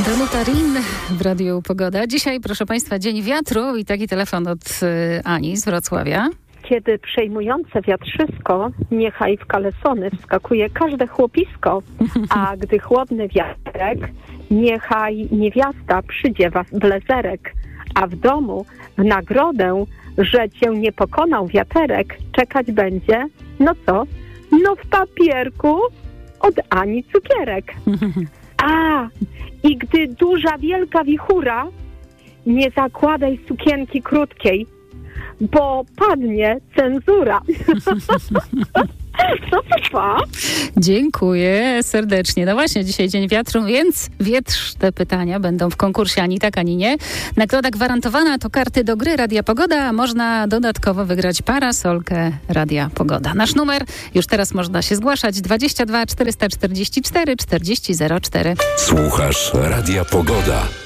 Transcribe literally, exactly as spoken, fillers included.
Danuta Rin w Radiu Pogoda. Dzisiaj, proszę Państwa, dzień wiatru i taki telefon od y, Ani z Wrocławia. Kiedy przejmujące wiatrzysko, niechaj w kalesony wskakuje każde chłopisko, a gdy chłodny wiaterek, niechaj niewiasta przydziewa blezerek, a w domu w nagrodę, że cię nie pokonał wiaterek, czekać będzie, no co? No w papierku od Ani cukierek. A, i gdy duża, wielka wichura, nie zakładaj sukienki krótkiej, bo padnie cenzura. No to pa. Dziękuję serdecznie. No właśnie, dzisiaj dzień wiatru, więc wietrz te pytania będą w konkursie Ani tak, ani nie. Nagroda gwarantowana to karty do gry Radia Pogoda, a można dodatkowo wygrać parasolkę Radia Pogoda. Nasz numer, już teraz można się zgłaszać, dwadzieścia dwa czterysta czterdzieści cztery czterdzieści zero cztery. Słuchasz Radia Pogoda.